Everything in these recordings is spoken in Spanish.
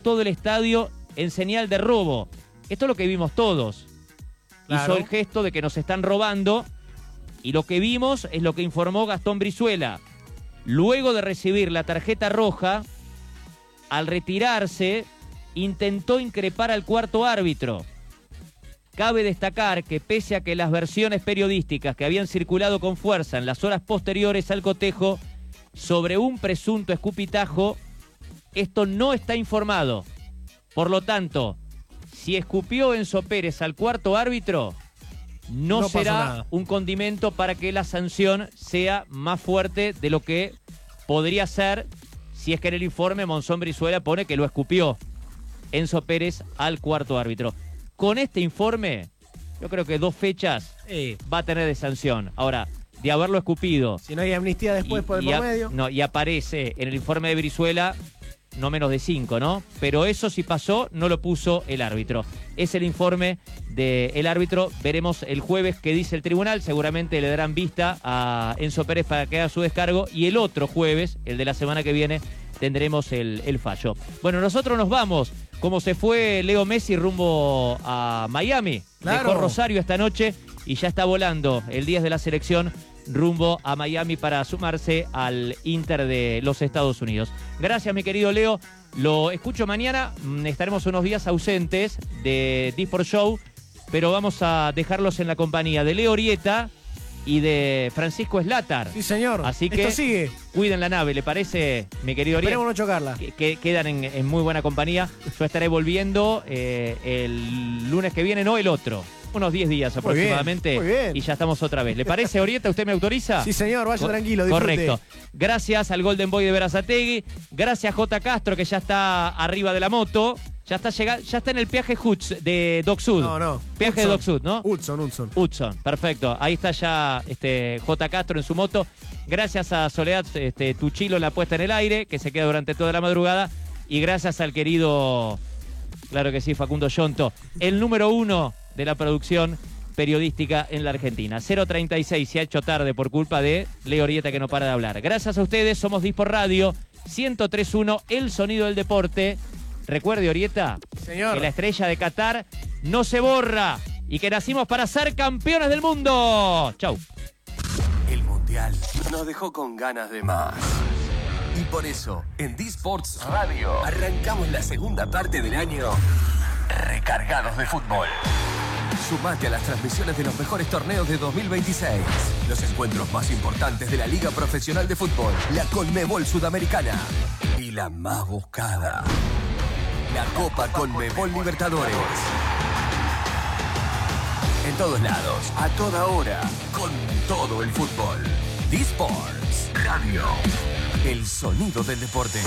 todo el estadio en señal de robo. Esto es lo que vimos todos. Claro. Hizo el gesto de que nos están robando y lo que vimos es lo que informó Gastón Brizuela. Luego de recibir la tarjeta roja, al retirarse, intentó increpar al cuarto árbitro. Cabe destacar que pese a que las versiones periodísticas que habían circulado con fuerza en las horas posteriores al cotejo sobre un presunto escupitajo, esto no está informado. Por lo tanto, si escupió Enzo Pérez al cuarto árbitro, no será un condimento para que la sanción sea más fuerte de lo que podría ser si es que en el informe Monzón Brizuela pone que lo escupió Enzo Pérez al cuarto árbitro. Con este informe, yo creo que 2 fechas va a tener de sanción. Ahora, de haberlo escupido... Si no hay amnistía después por el medio. No, y aparece en el informe de Brizuela no menos de 5, ¿no? Pero eso sí pasó, no lo puso el árbitro. Es el informe del árbitro. Veremos el jueves qué dice el tribunal. Seguramente le darán vista a Enzo Pérez para que haga su descargo. Y el otro jueves, el de la semana que viene, tendremos el fallo. Bueno, nosotros nos vamos. Como se fue Leo Messi rumbo a Miami. Claro. Dejó Rosario esta noche y ya está volando el 10 de la selección rumbo a Miami para sumarse al Inter de los Estados Unidos. Gracias, mi querido Leo. Lo escucho mañana. Estaremos unos días ausentes de D4 Show, pero vamos a dejarlos en la compañía de Leo Orieta y de Francisco Slatar. Sí, señor. Así que esto sigue. Cuiden la nave, ¿le parece, mi querido Orieta? Esperemos no chocarla. Que quedan en muy buena compañía. Yo estaré volviendo el lunes que viene, no el otro. Unos 10 días aproximadamente. Muy bien. Y ya estamos otra vez. ¿Le parece, Orieta? ¿Usted me autoriza? Sí, señor. Vaya tranquilo, disfrute. Correcto. Gracias al Golden Boy de Berazategui. Gracias a J. Castro, que ya está arriba de la moto. Ya está en el peaje Hutz de Dock Sud. No. Peaje de Dock Sud, ¿no? Hudson. Perfecto. Ahí está ya J. Castro en su moto. Gracias a Soledad Tuchilo en la puesta en el aire, que se queda durante toda la madrugada. Y gracias al querido, claro que sí, Facundo Yonto, el número 1 de la producción periodística en la Argentina. 036 se ha hecho tarde por culpa de Leo Orieta, que no para de hablar. Gracias a ustedes, somos D4 Radio 103.1, el sonido del deporte. Recuerde, Orieta, señor, que la estrella de Qatar no se borra y que nacimos para ser campeones del mundo. Chau. El Mundial nos dejó con ganas de más. Y por eso, en D-Sports Radio, arrancamos la segunda parte del año recargados de fútbol. Sumate a las transmisiones de los mejores torneos de 2026. Los encuentros más importantes de la Liga Profesional de Fútbol, la Conmebol Sudamericana y la más buscada, la Copa Conmebol Libertadores. En todos lados, a toda hora, con todo el fútbol. D-Sports Radio, el sonido del deporte.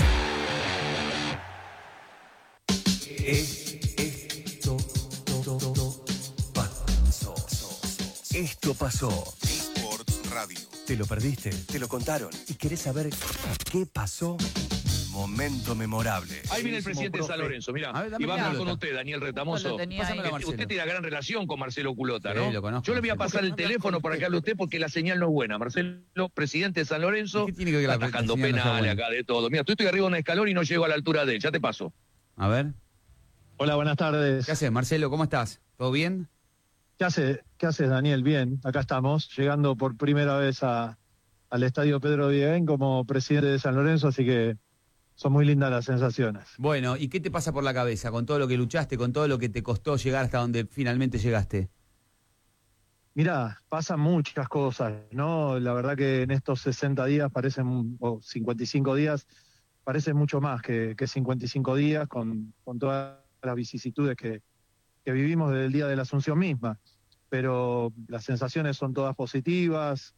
Esto pasó. D-Sports Radio. ¿Te lo perdiste? ¿Te lo contaron? ¿Y querés saber qué pasó? Momento memorable. Ahí viene el presidente de San Lorenzo, mirá. Y vamos con usted, Daniel Retamoso. Usted tiene gran relación con Marcelo Culota, ¿no? Sí, lo conozco. Yo le voy a pasar el teléfono para que hable usted porque la señal no es buena. Marcelo, presidente de San Lorenzo, ¿Qué tiene que ver la atajando señal no sea penales buena? acá de todo. Mira, estoy arriba de un escalón y no llego a la altura de él. Ya te paso. A ver. Hola, buenas tardes. ¿Qué haces, Marcelo? ¿Cómo estás? ¿Todo bien? ¿Qué haces, Daniel? Bien, acá estamos, llegando por primera vez al Estadio Pedro Viven como presidente de San Lorenzo, así que son muy lindas las sensaciones. Bueno, ¿y qué te pasa por la cabeza con todo lo que luchaste, con todo lo que te costó llegar hasta donde finalmente llegaste? Mirá, pasan muchas cosas, ¿no? La verdad que en estos 60 días o 55 días, parecen mucho más que 55 días con todas las vicisitudes que vivimos desde el día de la Asunción misma. Pero las sensaciones son todas positivas,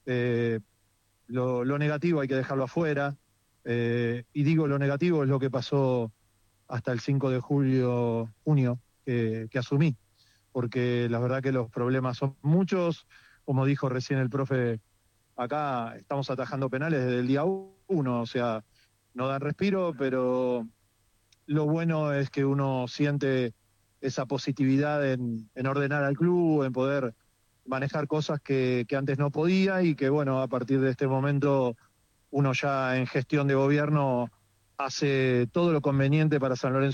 lo negativo hay que dejarlo afuera, y digo lo negativo es lo que pasó hasta el 5 de junio que asumí, porque la verdad que los problemas son muchos, como dijo recién el profe, acá estamos atajando penales desde el día 1, o sea, no dan respiro, pero lo bueno es que uno siente esa positividad en ordenar al club, en poder manejar cosas que antes no podía y que, bueno, a partir de este momento uno ya en gestión de gobierno hace todo lo conveniente para San Lorenzo